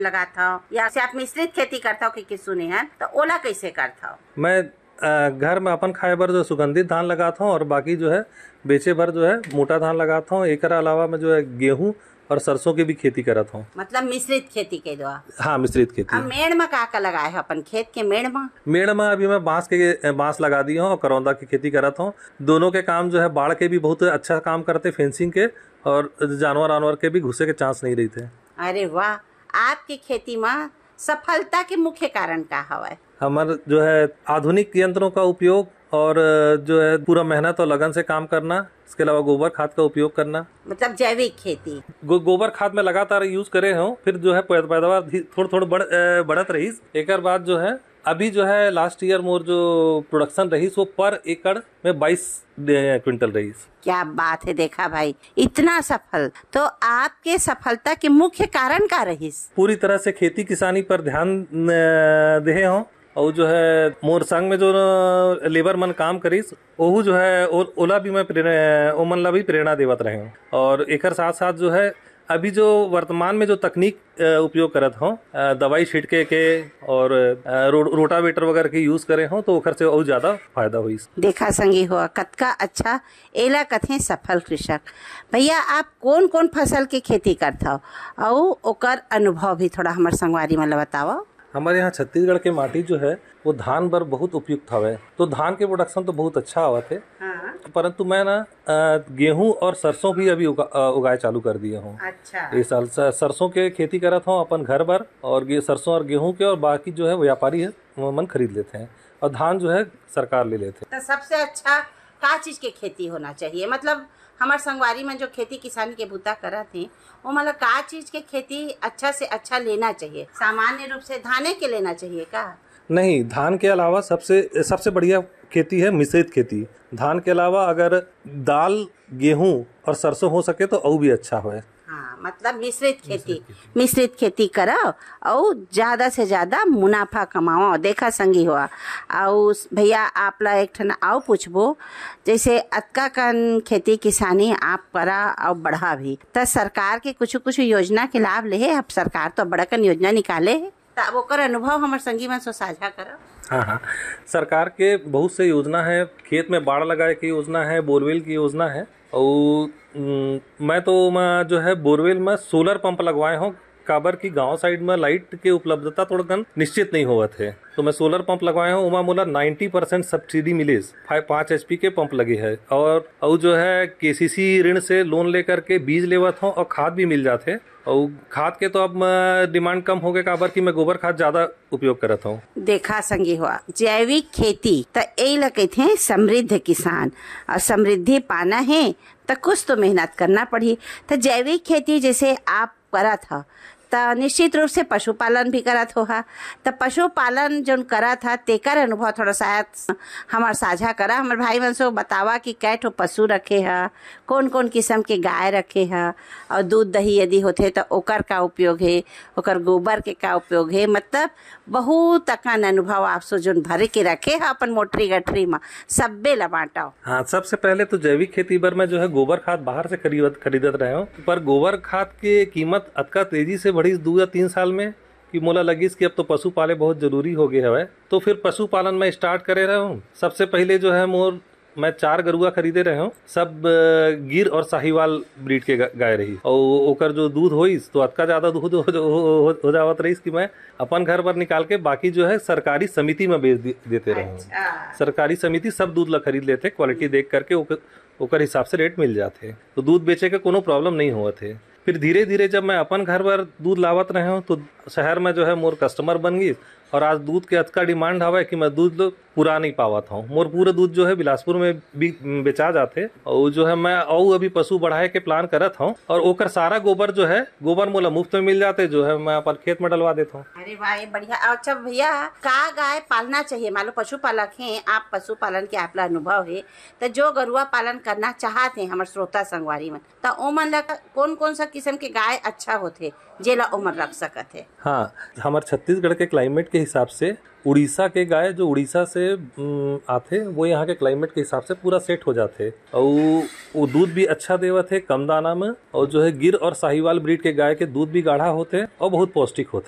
लगाता हो या से आप मिश्रित खेती करता हो कि सुने हैं तो ओला कैसे करता हो? मैं घर में अपन खाए भर जो सुगंधित धान लगाता हूँ और बाकी जो है बेचे भर जो है मोटा धान लगाता हूँ। एक अलावा मैं जो है गेहूँ और सरसों की भी खेती करता हूँ। मतलब मिश्रित खेती के दो? हाँ, मिश्रित खेती। अब मेड़ में का लगाए हो अपन खेत के मेड़ में अभी मैं बांस लगा दी हूँ और करौंदा की खेती करता हूँ। दोनों के काम जो है बाढ़ के भी बहुत अच्छा काम करते, फेंसिंग के, और जानवर के भी घुसे के चांस नहीं रहते। अरे वाह, आपकी खेती में सफलता के मुख्य कारण का है? हमारे जो है आधुनिक यंत्रों का उपयोग और जो है पूरा मेहनत और लगन से काम करना, इसके अलावा गोबर खाद का उपयोग करना। मतलब जैविक खेती। गोबर खाद में लगातार यूज करे हूँ, फिर जो है पैदावार थोड़ा बढ़त रही। एक बाद जो है अभी जो है लास्ट ईयर मोर जो प्रोडक्शन रही वो पर एकड़ में 22 क्विंटल रही। क्या बात है, देखा भाई, इतना सफल। तो आपके सफलता के मुख्य कारण का रही? पूरी तरह से खेती किसानी पर ध्यान दे हूँ और जो है मोर संग में जो लेबर मन काम करीस ओहू जो है ओला भी मैं ओमन ला भी प्रेरणा देवत रहे हूँ। और एक साथ साथ जो है अभी जो वर्तमान में जो तकनीक उपयोग करत हूँ, दवाई छिड़के के और रोटावेटर वगैरह के यूज करे हूँ, तो ओकर से और ज्यादा फायदा हुई। देखा संगी हुआ कतका अच्छा एला कथे सफल कृषक। भैया, आप कौन कौन फसल की खेती करता हो और ओकर अनुभव भी थोड़ा हमारे संगवारी में बताओ। हमारे यहाँ छत्तीसगढ़ के माटी जो है वो धान बर बहुत उपयुक्त हवे, तो धान के प्रोडक्शन तो बहुत अच्छा आवत है। हाँ। परंतु मैं ना गेहूं और सरसों भी अभी उगाए चालू कर दिए हूँ। अच्छा। इस साल सरसों के खेती करत हूँ अपन घर पर, और सरसों और गेहूं के, और बाकी जो है व्यापारी है मन खरीद लेते हैं, और धान जो है सरकार ले लेते हैं। तो सबसे अच्छा का चीज के खेती होना चाहिए? मतलब हमारे संगवारी में जो खेती किसानी के बूता करत हैं वो मतलब का चीज के खेती अच्छा से अच्छा लेना चाहिए? सामान्य रूप से धाने के लेना चाहिए का? नहीं, धान के अलावा सबसे बढ़िया खेती है मिश्रित खेती। धान के अलावा अगर दाल, गेहूं और सरसों हो सके तो और भी अच्छा हो। हाँ, मतलब मिश्रित खेती करो और ज्यादा से ज्यादा मुनाफा कमाओ। देखा संगी हुआ। और भैया आप ला एक ठन आओ पूछबो, जैसे अतका कन खेती किसानी आप करा और बढ़ा भी, तो सरकार के कुछ योजना के लाभ ले? अब सरकार तो बड़ा कन योजना निकाले है, तब ओकर अनुभव हमारे संगी में साझा करो। हाँ, सरकार के बहुत से योजना है। खेत में बाढ़ लगाए की योजना है, बोरवेल की योजना है, और मैं जो है बोरवेल में सोलर पंप लगवाए हूँ। काबर की गांव साइड में लाइट के उपलब्धता थोड़ा निश्चित नहीं हुआ थे, तो मैं सोलर पंप लगवाया हूँ। उमा मोला 90% सब्सिडी मिली। 5 HP के पंप लगे है, और जो है KCC ऋण से लोन लेकर के बीज लेवत हूँ, और खाद भी मिल जाते। और खाद के तो अब डिमांड कम हो गए, काबर की मैं गोबर खाद ज्यादा उपयोग करता हूँ। देखा संगी हुआ, जैविक खेती तो यही लगते हैं समृद्ध किसान, और समृद्धि पाना है तो कुछ तो मेहनत करना पड़ी। तो जैविक खेती जैसे आप करा था तो निश्चित रूप से पशुपालन भी करत होगा, तो पशुपालन जो करा था तेकर अनुभव थोड़ा शायद हमार साझा करा। हमारे भाई मन से बतावा कि कै ठो पशु रखे है, कौन कौन किस्म के गाय रखे है, और दूध दही यदि होते तो ओकर का उपयोग है, ओकर गोबर के का उपयोग है। मतलब बहुत अकन अनुभव आप सो जो भरे के रखे है अपन मोटरी गठरी में सबे ला बांटाओ। हाँ, सबसे पहले तो जैविक खेती पर मैं जो है गोबर खाद बाहर से खरीदत रहे हूँ, पर गोबर खाद की कीमत अतका तेजी से बढ़ी 2 या 3 साल में कि मोला लगिस कि अब तो पशु पाले बहुत जरूरी हो गए है। तो फिर पशुपालन में स्टार्ट करे रहा हूँ। सबसे पहले जो है मैं 4 गरुआ खरीदे रहे हूँ, सब गिर और साहिवाल ब्रीड के गाय रही, और ओकर जो दूध होई तो अतका ज्यादा दूध हो जावत रही कि मैं अपन घर पर निकाल के बाकी जो है सरकारी समिति में बेच देते रहे। अच्छा। सरकारी समिति सब दूध ला खरीद लेते, क्वालिटी देख करके ओकर हिसाब से रेट मिल जाते, तो दूध बेचे के कोनो प्रॉब्लम नहीं हुआ थे। फिर धीरे धीरे जब मैं अपन घर पर दूध लावत रहे हूँ तो शहर में जो है मोर कस्टमर बन गई, और आज दूध के अतका डिमांड हवा कि मैं दूध पूरा नहीं पावत हूँ। मोर पूरा दूध जो है बिलासपुर में भी बेचा जाते, और जो है मैं और अभी पशु बढ़ाए के प्लान करत हूँ, और ओकर सारा गोबर जो है गोबर मोला मुफ्त में मिल जाते, जो है मैं अपन खेत में डलवा देता हूँ। अरे वाह, बढ़िया। अच्छा भैया, का गाय पालना चाहिए? मान लो पशुपालक हैं आप, पशुपालन के आपला अनुभव है, तो जो गरुआ पालन करना चाहते हैं हमारे श्रोता संगवारी में, तो ओमन ला कौन कौन सा किस्म के गाय अच्छा होते जेला उम्र रख सकत है? हाँ, हमारे छत्तीसगढ़ के क्लाइमेट के हिसाब से उड़ीसा के गाय जो उड़ीसा से आते वो यहाँ के क्लाइमेट के हिसाब से पूरा सेट हो जाते, और वो दूध भी अच्छा देवत है कम दाना में, और जो है गिर और साहिवाल ब्रीड के गाय के दूध भी गाढ़ा होते और बहुत पौष्टिक होते।